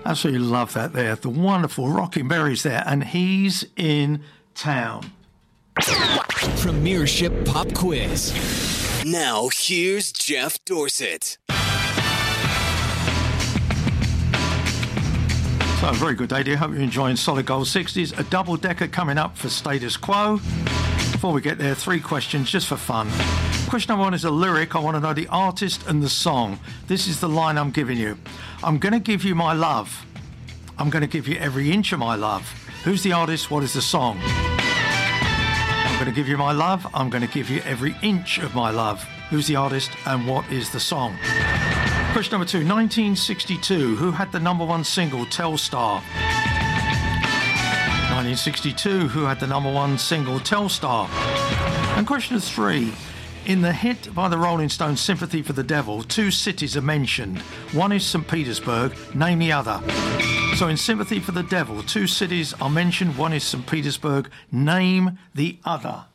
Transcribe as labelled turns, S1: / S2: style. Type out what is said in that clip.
S1: Absolutely love that there. The wonderful Rockin' Berries there. And he's in town.
S2: Premiership Pop Quiz.
S3: Now, here's Jeff Dorsett.
S1: So, a very good day, dear. Hope you're enjoying Solid Gold 60s. A double-decker coming up for Status Quo. Before we get there, 3 questions just for fun. Question number 1 is a lyric. I want to know the artist and the song. This is the line I'm giving you. I'm going to give you my love. I'm going to give you every inch of my love. Who's the artist? What is the song? I'm going to give you my love. I'm going to give you every inch of my love. Who's the artist and what is the song? Question number 2, 1962. Who had the number 1 single, Telstar? 1962. Who had the number 1 single, Telstar? And question 3. In the hit by the Rolling Stones, Sympathy for the Devil, 2 cities are mentioned. One is St. Petersburg. Name the other. So in Sympathy for the Devil, 2 cities are mentioned. One is St. Petersburg. Name the other.